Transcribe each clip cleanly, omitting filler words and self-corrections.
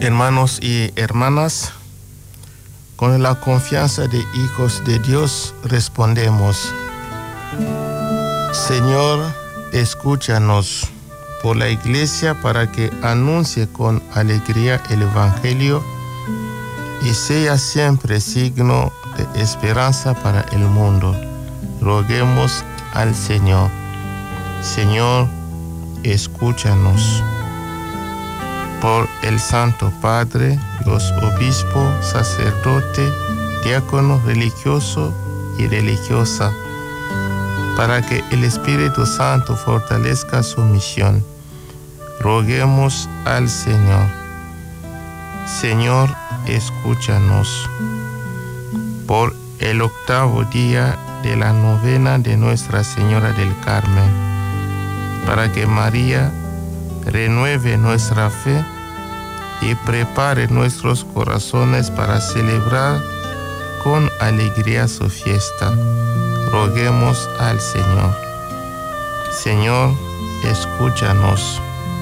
Hermanos y hermanas, con la confianza de hijos de Dios respondemos: Señor, escúchanos por la Iglesia para que anuncie con alegría el Evangelio y sea siempre signo de esperanza para el mundo. Roguemos al Señor. Señor, escúchanos. Por el Santo Padre, los obispos, sacerdote, diácono religioso y religiosa, para que el Espíritu Santo fortalezca su misión. Roguemos al Señor. Señor, escúchanos. Por el 8º día de la novena de Nuestra Señora del Carmen, para que María renueve nuestra fe y prepare nuestros corazones para celebrar con alegría su fiesta. Roguemos al Señor. Señor, escúchanos.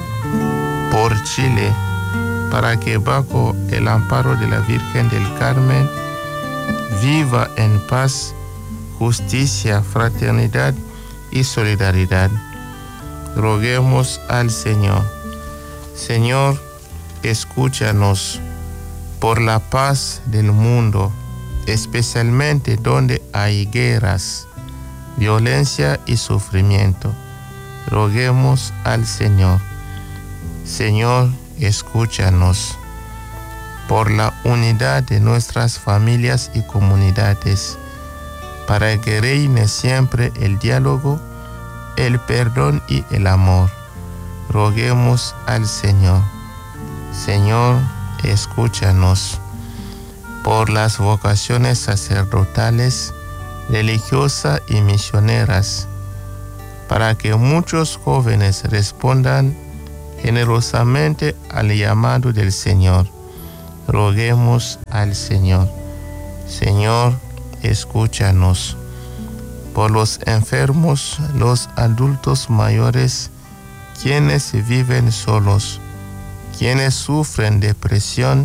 Por Chile, para que bajo el amparo de la Virgen del Carmen viva en paz, justicia, fraternidad y solidaridad. Roguemos al Señor. Señor, escúchanos por la paz del mundo, especialmente donde hay guerras, violencia y sufrimiento. Roguemos al Señor. Señor, escúchanos por la unidad de nuestras familias y comunidades, para que reine siempre el diálogo, el perdón y el amor. Roguemos al Señor. Señor, escúchanos por las vocaciones sacerdotales, religiosas y misioneras, para que muchos jóvenes respondan generosamente al llamado del Señor. Roguemos al Señor. Señor, escúchanos por los enfermos, los adultos mayores, quienes viven solos, quienes sufren depresión